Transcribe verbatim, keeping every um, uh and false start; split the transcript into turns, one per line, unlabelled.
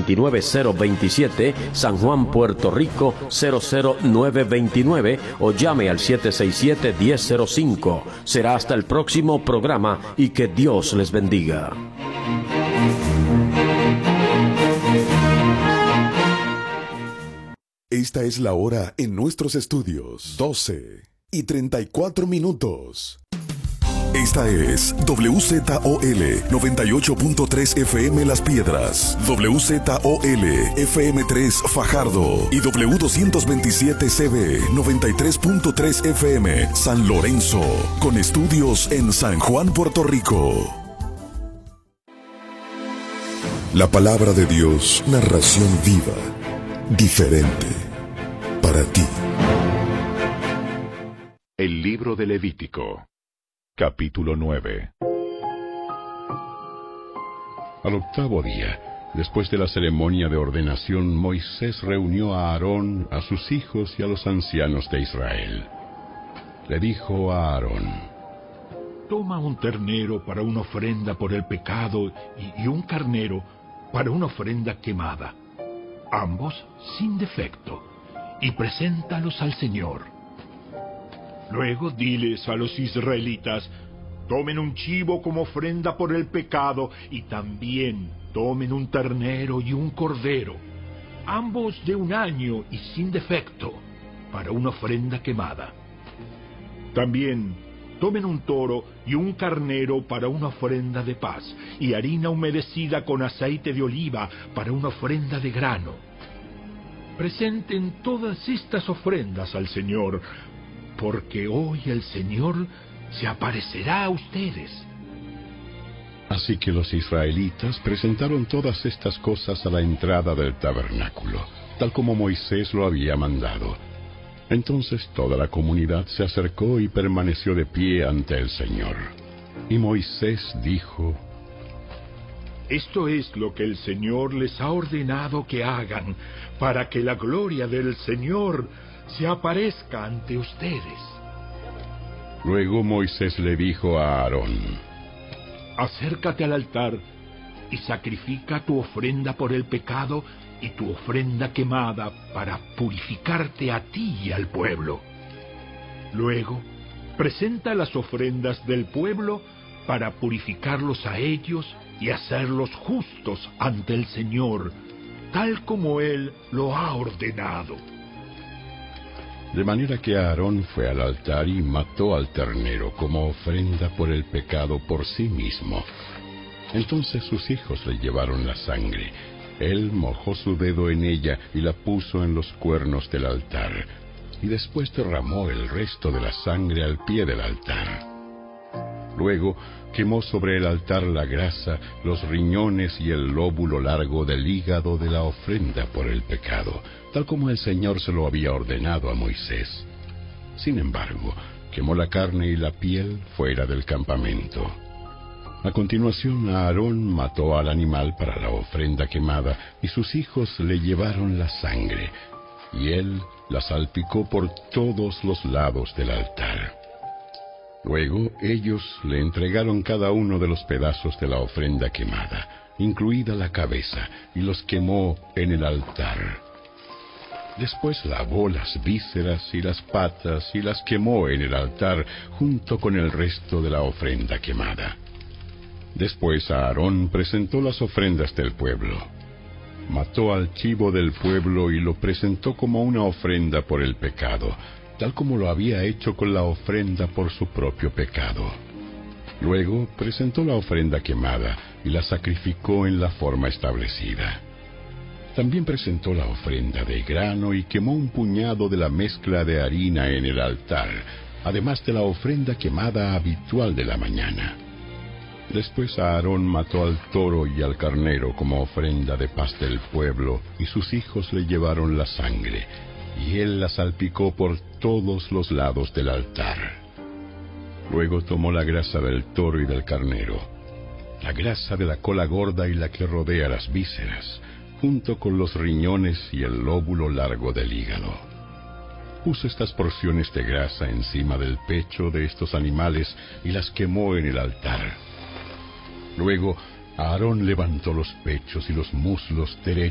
veintinueve cero veintisiete, San Juan, Puerto Rico cero cero nueve veintinueve o llame al siete seis siete, uno cero cero cinco. Será hasta el próximo programa y que Dios les bendiga.
Esta es la hora en nuestros estudios, doce y treinta y cuatro minutos. Esta es W Z O L noventa y ocho punto tres F M Las Piedras, W Z O L F M tres Fajardo y W doscientos veintisiete C B noventa y tres punto tres F M San Lorenzo, con estudios en San Juan, Puerto Rico. La palabra de Dios, narración viva, diferente, para ti.
El libro de Levítico, capítulo nueve. Al octavo día, después de la ceremonia de ordenación, Moisés reunió a Aarón, a sus hijos y a los ancianos de Israel. Le dijo a Aarón:
Toma un ternero para una ofrenda por el pecado y, y un carnero para una ofrenda quemada, ambos sin defecto, y preséntalos al Señor. Luego diles a los israelitas: tomen un chivo como ofrenda por el pecado y también tomen un ternero y un cordero, ambos de un año y sin defecto, para una ofrenda quemada. También tomen un toro y un carnero para una ofrenda de paz, y harina humedecida con aceite de oliva para una ofrenda de grano. Presenten todas estas ofrendas al Señor, porque hoy el Señor se aparecerá a ustedes.
Así que los israelitas presentaron todas estas cosas a la entrada del tabernáculo, tal como Moisés lo había mandado. Entonces toda la comunidad se acercó y permaneció de pie ante el Señor. Y Moisés dijo:
Esto es lo que el Señor les ha ordenado que hagan, para que la gloria del Señor se aparezca ante ustedes.
Luego Moisés le dijo a Aarón:
Acércate al altar y sacrifica tu ofrenda por el pecado y tu ofrenda quemada para purificarte a ti y al pueblo. Luego, presenta las ofrendas del pueblo para purificarlos a ellos y hacerlos justos ante el Señor, tal como Él lo ha ordenado.
De manera que Aarón fue al altar y mató al ternero como ofrenda por el pecado por sí mismo. Entonces sus hijos le llevaron la sangre. Él mojó su dedo en ella y la puso en los cuernos del altar, y después derramó el resto de la sangre al pie del altar. Luego quemó sobre el altar la grasa, los riñones y el lóbulo largo del hígado de la ofrenda por el pecado, tal como el Señor se lo había ordenado a Moisés. Sin embargo, quemó la carne y la piel fuera del campamento. A continuación, Aarón mató al animal para la ofrenda quemada, y sus hijos le llevaron la sangre, y él la salpicó por todos los lados del altar. Luego ellos le entregaron cada uno de los pedazos de la ofrenda quemada, incluida la cabeza, y los quemó en el altar. Después lavó las vísceras y las patas y las quemó en el altar junto con el resto de la ofrenda quemada. Después Aarón presentó las ofrendas del pueblo. Mató al chivo del pueblo y lo presentó como una ofrenda por el pecado, tal como lo había hecho con la ofrenda por su propio pecado. Luego presentó la ofrenda quemada y la sacrificó en la forma establecida. También presentó la ofrenda de grano y quemó un puñado de la mezcla de harina en el altar, además de la ofrenda quemada habitual de la mañana. Después Aarón mató al toro y al carnero como ofrenda de paz del pueblo, y sus hijos le llevaron la sangre, y él la salpicó por todos los lados del altar. Luego tomó la grasa del toro y del carnero, la grasa de la cola gorda y la que rodea las vísceras, junto con los riñones y el lóbulo largo del hígado. Puso estas porciones de grasa encima del pecho de estos animales y las quemó en el altar. Luego Aarón levantó los pechos y los muslos derechos